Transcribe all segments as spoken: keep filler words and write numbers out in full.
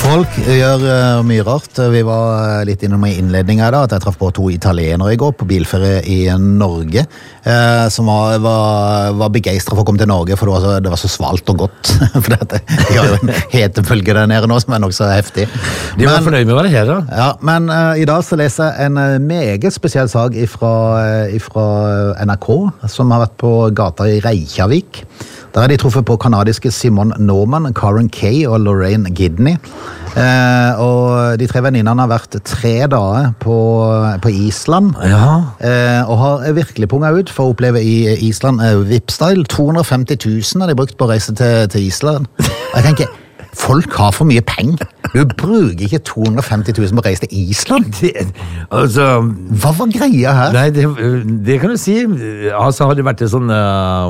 Folk gjør uh, mye rart. Vi var litt innom i innledningen her da, at jeg traff på to italienere i går på bilferie i Norge, uh, som var, var, var begeistret for å komme til Norge, for det var så, det var så svalt og godt. For det, de har jo en hetebølge der nede nå, som er nok så heftig. De var men, fornøyd med å være her da. Ja, men uh, i dag så leser jeg en uh, meget spesiell sak ifra, uh, ifra N R K, som har vært på gata i Reykjavik. Der er de truffet på kanadiske Simon Norman, Karen Kay og Lorraine Gidney. Eh, og de tre venninnene har vært tre dager på, på Island. Ja. Eh, og har virkelig punget ut for å oppleve i Island eh, V I P-style. to hundre og femti tusen har de brukt på å reise til, til Island. Og jeg tenker, folk har for mye penger. Du bruker ikke to hundre og femti tusen på å reise til Island. Det, altså, Hva var greia her? Nei, det, det kan du si. Altså har det vært et, sånn,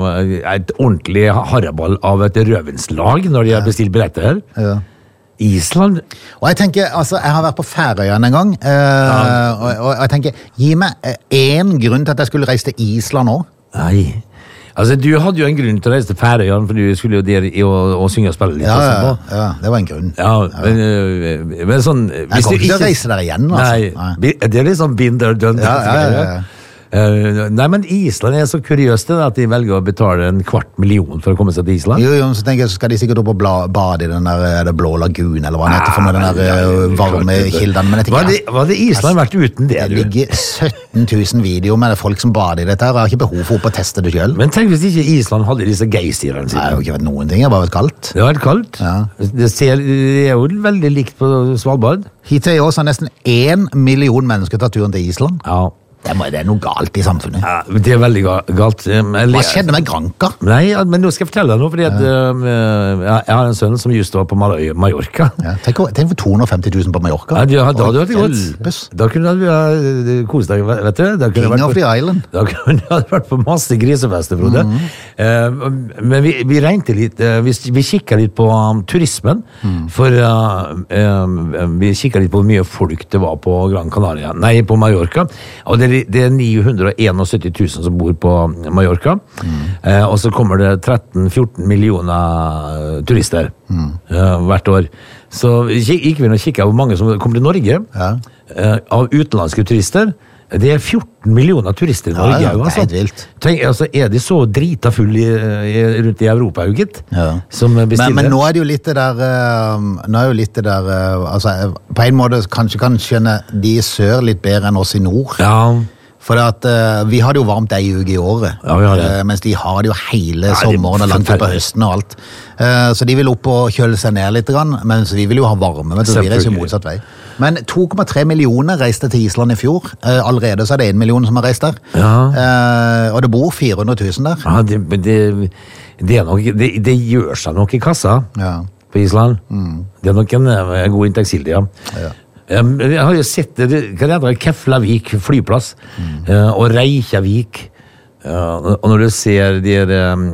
et ordentlig haraball av et røvenslag når de har bestilt billetter her. Ja. Island. Og jeg tenker, altså, jeg har vært på Færøyene en gang, eh, Ja. og, og jeg tenker, gi meg en grunn til at jeg skulle reise til Island nå. Nei. Altså, du hadde jo en grunn til å reise til Færøyene, for du skulle jo der i å, å synge og spille litt. Ja, og ja, sånt, ja, det var en grunn. Ja, men, øh, men sånn... Jeg kommer ikke til å reise der igjen, altså. Nei, Nei. det er litt sånn been there, done. Ja, ja, ja, ja. Uh, nei, men Island er så kuriøst det, at de velger å betale en kvart million for å komme seg til Island. Jo, jo, så tenker jeg, så skal de sikkert opp og bla, bade i den der, er det blå lagun, eller hva den heter, for med den der uh, varme kilden. Men jeg Hva tenker, hadde, hva hadde Island vært uten det, det du? ligger sytten tusen videoer med folk som bader i dette her, og jeg har ikke behov for å teste det selv. Men tenk hvis ikke Island hadde disse geysirene Nei, det har sine. jo ikke vært noen ting, det har bare vært kaldt. Det har vært kaldt. Ja. Det, ser, det er jo veldig likt på Svalbard. Hittil i år så har nesten en million mennesker tatt turen til Island. Ja. Det, må, det er noe galt i samfunnet. Ja, det er veldig ga- galt. Hva skjedde med Granca? Nei, ja, men nå skal jeg fortelle deg noe, fordi at, uh, jeg har en sønn som just var på Mal- Mallorca. Ja, tenk, tenk for to hundre og femti tusen på Mallorca. Ja, da, da hadde det vært Hjelpes. godt. Da kunne du ha koset deg, vet du. Da kunne King du vært of på- the Island. Da kunne du ha vært på masse grisefester, Frode. Mhm. Eh, men vi, vi regnet litt, eh, vi, vi kikket litt på um, turismen, Mhm. for uh, eh, vi kikket litt på hvor mye folk det var på Gran Canaria, nei, på Mallorca, og det, er- det er ni hundre og syttién tusen som bor på Mallorca, eh, og så kommer det tretten til fjorten millioner turister eh, hvert år. Så gikk vi og kikket hvor mange som kommer til Norge, Ja. eh, av utenlandske turister. Det er fjorten millioner turister i Ja, Norge. ja, jo, det er altså. helt vilt. Tenk, altså, er de så drita full i, i, rundt i Europa, jo, gitt? Ja. Som bestiller? Men, men nå er det jo litt det der uh, Nå er jo litt det der uh, altså, på en måte kanskje kan skjønne de i sør litt bedre enn oss i nord. Ja, For at, uh, vi har det jo varmt ei uke i året, Ja, vi har det. uh, mens de har det jo hele Ja, det er sommeren og langt ut på forferdelig. høsten og alt. Uh, så de vil opp og kjøle seg ned litt, grann, mens vi vil jo ha varme. Vet du, vi reiser jo Selvfølgelig. motsatt vei. Men to komma tre millioner reiste til Island i fjor. Uh, allerede så er det en million som har reist der. Ja. Uh, og det bor fire hundre tusen der. ja det, det, det, er nok, det, det gjør seg nok i kassa Ja. på Island. Det er nok en, eh, god inntektskilde, ja. Ja. Um, Jeg har jo sett det, hva det heter, Keflavik flyplass, eh, og Reykjavik. Ja, og når du ser de, der, um,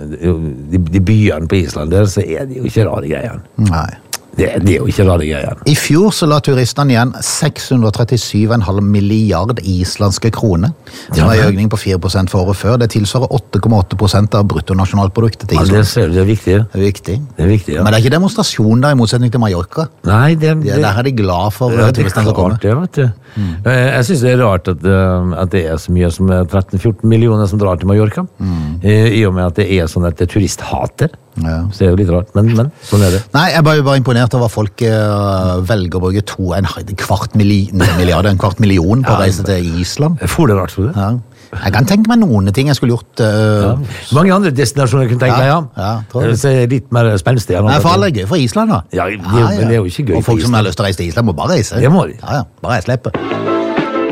de, de byene på Island der, så er det jo ikke rare greier. Nei. Det, det er jo ikke rare greier. I fjor så la turistene igjen seks hundre og trettisju komma fem milliard islandske kroner. Som Ja, er en men- økning på fire prosent for året før. Det tilsvarer åtte komma åtte prosent av bruttonasjonalproduktet til Ja, det Island. ser du, det er viktig. Det er viktig. Det er viktig, ja. Men det er ikke demonstrasjon der i motsetning til Mallorca. Nei, det, De, det, der er de glad for ja, ja, det er turistene som kommer. klart det, vet du. Eh, Jeg synes det er rart at, eh, at det er så mye som tretten til fjorten millioner som drar til Mallorca. Eh, I og med at det er sånn et turisthater. Ja. Så det er jo litt rart, men, men sånn er det. Nei, jeg er bare, bare imponert over at folk eh, velger å bruke to, en, en kvart milli, milliard, en kvart million på å Ja, reise til Island. Jeg får det rart, Frode. Ja. Jeg kan tenke meg noen ting jeg skulle gjort. eh, Mange andre destinasjoner jeg kunne tenke Ja, meg, ja. ja, tror jeg. Eh, Så er det litt mer spenstig. ja, Nei, for alle er gøy for Island, da. Ja, det- men det er jo ikke gøy Og folk for som Island. har lyst til å reise til Island, må bare reise. Det må de. Ja, ja. Bare jeg slipper.